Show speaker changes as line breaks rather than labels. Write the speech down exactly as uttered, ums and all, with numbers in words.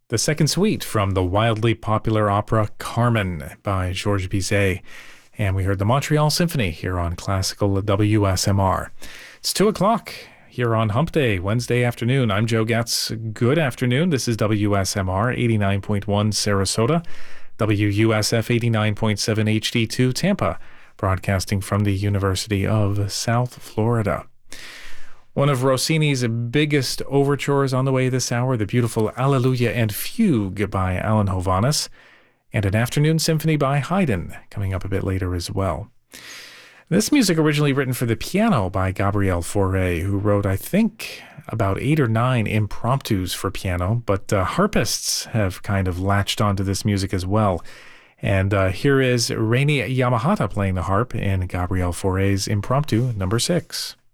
The second suite from the wildly popular opera Carmen by Georges Bizet. And we heard the Montreal Symphony here on Classical W S M R. It's two o'clock here on Hump Day, Wednesday afternoon. I'm Joe Getz. Good afternoon. This is W S M R eighty-nine point one Sarasota, W U S F eighty-nine point seven H D two Tampa, broadcasting from the University of South Florida. One of Rossini's biggest overtures on the way this hour, the beautiful Alleluia and Fugue by Alan Hovhaness, and an afternoon symphony by Haydn coming up a bit later as well. This music originally written for the piano by Gabriel Fauré, who wrote, I think, about eight or nine impromptus for piano, but uh, harpists have kind of latched onto this music as well. And uh, here is Reini Yamahata playing the harp in Gabriel Fauré's impromptu number six.